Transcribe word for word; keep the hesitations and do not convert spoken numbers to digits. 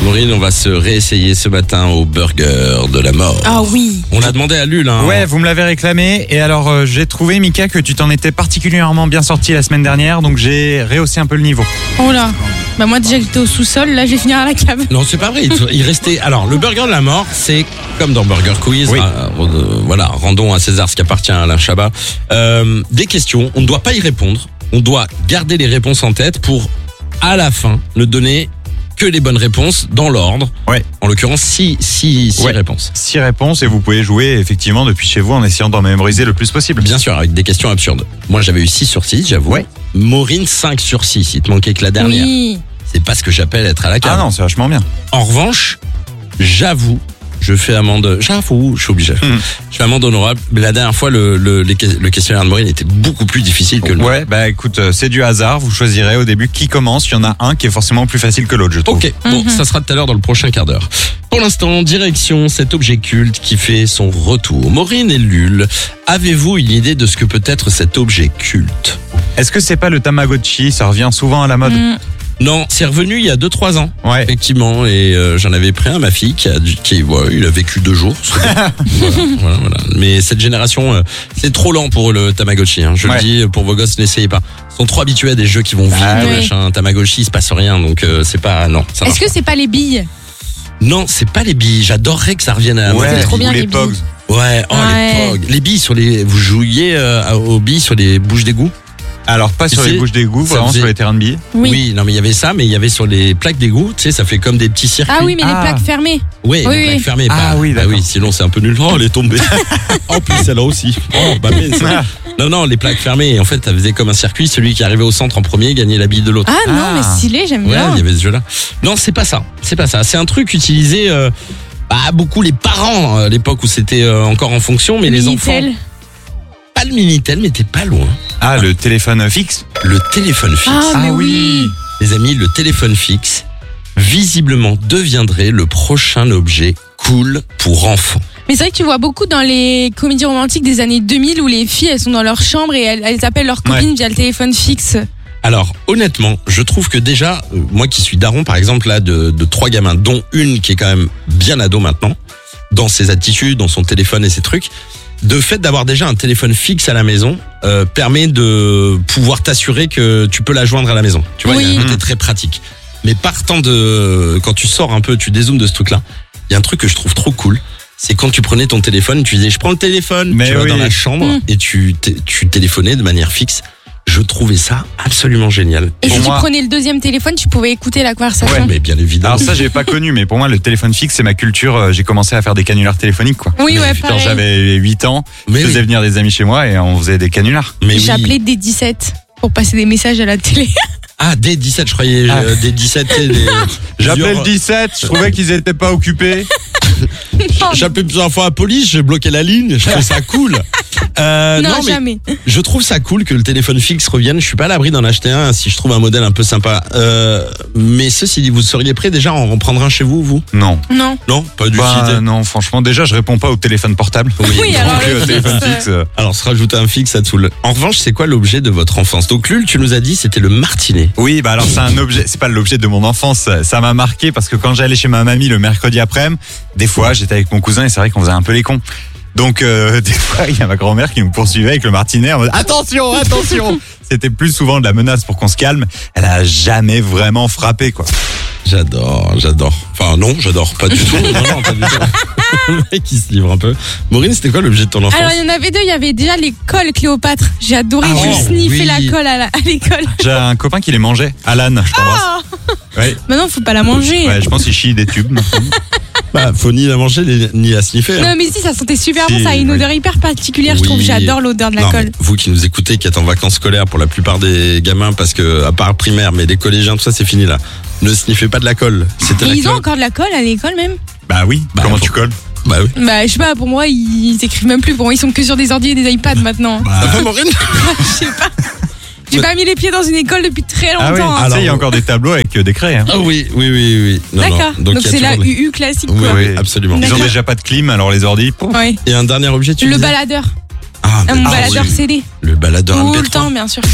Maureen, on va se réessayer ce matin au burger de la mort. Ah oui. On l'a demandé à Lul. Hein. Ouais, vous me l'avez réclamé. Et alors, euh, j'ai trouvé, Mika, que tu t'en étais particulièrement bien sorti la semaine dernière. Donc, j'ai rehaussé un peu le niveau. Oh là. Bah moi déjà j'étais au sous-sol, là je vais finir à la cave. Non, c'est pas vrai. Il, il restait. Alors, le burger de la mort, c'est comme dans Burger Quiz. Oui. Euh, euh, voilà, rendons à César ce qui appartient à Alain Chabat. Euh, des questions, on ne doit pas y répondre. On doit garder les réponses en tête pour, à la fin, ne donner que les bonnes réponses dans l'ordre. Ouais. En l'occurrence, six, six, six Ouais. réponses. Six réponses et vous pouvez jouer effectivement depuis chez vous en essayant d'en mémoriser le plus possible. Bien sûr, avec des questions absurdes. Moi, j'avais eu six sur six, j'avoue. Ouais. Maureen, cinq sur six. Il te manquait que la dernière. Oui. C'est pas ce que j'appelle être à la cave. Ah non, c'est vachement bien. En revanche, j'avoue, je fais amende. J'avoue, je suis obligé. Mhm. Je fais amende honorable. Mais la dernière fois, le, le, les- le questionnaire de Maureen était beaucoup plus difficile que le mien. Ouais, bah écoute, euh, c'est du hasard. Vous choisirez au début qui commence. Il y en a un qui est forcément plus facile que l'autre, je trouve. Ok, bon, Mhm. ça sera tout à l'heure dans le prochain quart d'heure. Pour l'instant, direction cet objet culte qui fait son retour. Maureen et Lul, avez-vous une idée de ce que peut être cet objet culte? Est-ce que c'est pas le Tamagotchi? Ça revient souvent à la mode. Mm. Non, c'est revenu il y a deux trois ans. Ouais. Effectivement, et euh, j'en avais pris un à ma fille qui a, dû- qui, ouais, il a vécu deux jours. voilà, voilà, voilà. Mais cette génération, euh, c'est trop lent pour le Tamagotchi. Hein. Je Ouais. le dis, pour vos gosses, n'essayez pas. Ils sont trop habitués à des jeux qui vont vite, Ah oui. machin. Tamagotchi, il se passe rien, donc euh, c'est pas non. Ça Est-ce marche que c'est pas les billes? pas. Non, c'est pas les billes. J'adorerais que ça revienne à la mode. c'est trop ou bien, les les Pogs. billes. Ouais, oh Ouais. les pogs. Les billes sur les. Vous jouiez euh, aux billes sur les bouches d'égout? Alors pas Tu sur sais, les bouches d'égout, ça vraiment faisait- sur les terrains de billes. Oui. non mais il y avait ça, mais il y avait sur les plaques d'égout, tu sais, ça fait comme des petits circuits. Ah oui, mais Ah. les plaques fermées. Oui, Oui, les oui. plaques fermées. Ah pas- oui, bah d'accord. oui, sinon c'est un peu nul. Oh, elle est tombée. En plus, celle-là aussi. Oh, bah mais ça- Non, non, les plaques fermées. Et en fait, ça faisait comme un circuit. Celui qui arrivait au centre en premier gagnait la bille de l'autre. Ah non, Ah. mais stylé, j'aime Ouais, bien. il y avait ce jeu-là. Non, c'est pas ça. C'est pas ça. C'est un truc utilisé. Euh, bah, beaucoup les parents à l'époque où c'était euh, encore en fonction, mais les enfants. Minitel. Pas le Minitel, mais t'es pas loin. Ah, le téléphone fixe. Le téléphone fixe. Ah, mais Ah oui. oui. Les amis, le téléphone fixe, visiblement, deviendrait le prochain objet cool pour enfants. Mais c'est vrai que tu vois beaucoup dans les comédies romantiques des années deux mille où les filles elles sont dans leur chambre et elles, elles appellent leur copine via le téléphone fixe. Alors, honnêtement, je trouve que déjà, euh, moi qui suis daron, par exemple, là, de, de trois gamins, dont une qui est quand même bien ado maintenant, dans ses attitudes, dans son téléphone et ses trucs, de fait d'avoir déjà un téléphone fixe à la maison euh, permet de pouvoir t'assurer que tu peux la joindre à la maison. Tu vois, il y a Oui. un côté très pratique. Mais partant de... Quand tu sors un peu, tu dézoomes de ce truc-là, il y a un truc que je trouve trop cool. C'est quand tu prenais ton téléphone, tu disais, je prends le téléphone, Mais tu vas oui. dans la chambre Mm. et tu, t- tu téléphonais de manière fixe. Je trouvais ça absolument génial. Et Pour si moi- tu prenais le deuxième téléphone, tu pouvais écouter la conversation. Ouais, Mais bien évidemment. Alors ça, j'ai pas connu, mais pour moi, le téléphone fixe, c'est ma culture. Euh, J'ai commencé à faire des canulars téléphoniques, quoi. Oui, ouais, Quand pareil. j'avais huit ans, mais je faisais oui, venir des amis chez moi et on faisait des canulars. mais oui. J'appelais des dix-sept pour passer des messages à la télé. Ah, dès dix-sept, je croyais, Ah. euh, dès dix-sept, tu sais, les- J'appelais plusieurs- le dix-sept, je trouvais qu'ils étaient pas occupés. J'appelais plusieurs fois la police, j'ai bloqué la ligne, je trouvais ça cool. Euh, non, mais jamais. je trouve ça cool que le téléphone fixe revienne. Je suis pas à l'abri d'en acheter un si je trouve un modèle un peu sympa. Euh, mais ceci dit, vous seriez prêt déjà à en prendre un chez vous, vous? Non. Non. Non, pas du Bah, tout. non, franchement, déjà, je réponds pas au téléphone portable. Oui, Donc, alors, le le téléphone fixe, fixe. euh, Alors, se rajouter un fixe, ça te saoule. En revanche, c'est quoi l'objet de votre enfance? Donc, Lul, tu nous as dit, c'était le martinet. Oui, bah alors c'est un objet, c'est pas l'objet de mon enfance. Ça m'a marqué parce que quand j'allais chez ma mamie le mercredi après-midi, des fois j'étais avec mon cousin et c'est vrai qu'on faisait un peu les cons. Donc euh, des fois il y a ma grand-mère qui me poursuivait avec le martinet en mode attention, attention. C'était plus souvent de la menace pour qu'on se calme. Elle a jamais vraiment frappé quoi. J'adore, j'adore. Enfin, non, j'adore pas du tout. Non, non, pas du tout. Le mec, il se livre un peu. Maureen, c'était quoi l'objet de ton enfance? Alors, il y en avait deux. Il y avait déjà les cols Cléopâtre. J'ai adoré. Ah je ouais, sniffais oui. la colle à la- à l'école. J'ai un copain qui les mangeait, Alan, je t'embrasse. Ah Ouais. Maintenant, faut pas la manger. Ouais, je pense qu'il chie des tubes. maintenant. Bah, faut ni la manger, ni- ni la sniffer. hein. Non, mais si, ça sentait super bon. Si, Ça a une oui. odeur hyper particulière, je Oui. trouve. J'adore l'odeur de la Non, colle. mais vous qui nous écoutez, qui êtes en vacances scolaires pour la plupart des gamins, parce que, à part primaire, mais les collégiens, tout ça, c'est fini là. Ne sniffez pas de la colle. C'était Et la ils ont colle. encore de la colle à l'école, même. Bah oui, Bah, comment faut- tu colles? Bah oui. Bah, je sais pas, pour moi, ils, ils écrivent même plus. Pour moi, ils sont que sur des ordi et des iPads maintenant. Ça va, Maureen? Je sais pas. J'ai pas mis les pieds dans une école depuis très longtemps. Ah oui, hein. tu sais, il y a Alors- encore des tableaux avec euh, des craies. Hein. Ah oui, oui, oui, oui. Non, non. D'accord. Donc, il y a c'est la toujours des- U U classique, Oui, quoi. oui, Oui. absolument. Ils ont D'accord. déjà pas de clim, alors les ordi. pouf. Ouais. Et un dernier objet, tu Le disais baladeur. Ah, Ah, mon ah, baladeur oui. C D. Le baladeur Tout M P trois. le temps, bien sûr.